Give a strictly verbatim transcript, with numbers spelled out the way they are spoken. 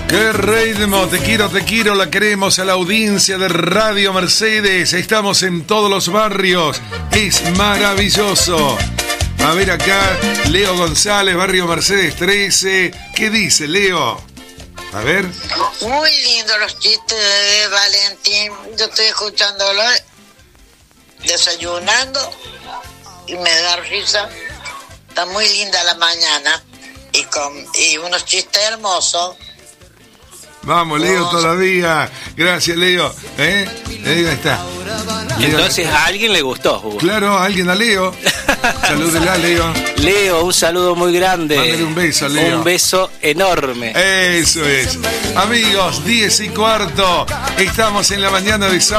¡Qué ritmo! Te quiero, te quiero, la queremos a la audiencia de Radio Mercedes. Estamos en todos los barrios. Es maravilloso. A ver acá, Leo González, Barrio Mercedes trece. ¿Qué dice, Leo? A ver. Muy lindo los chistes de Valentín. Yo estoy escuchándolo, desayunando, y me da risa. Está muy linda la mañana. Y con y unos chistes hermosos. Vamos, Leo, todavía. Gracias, Leo. ¿Eh? Ahí está. Y entonces a alguien le gustó, Hugo. Claro, a alguien, a Leo. Salúdela, Leo. Leo, un saludo muy grande. Mándale un beso, Leo. Un beso enorme. Eso es. Amigos, diez y cuarto. Estamos en la mañana de sábado.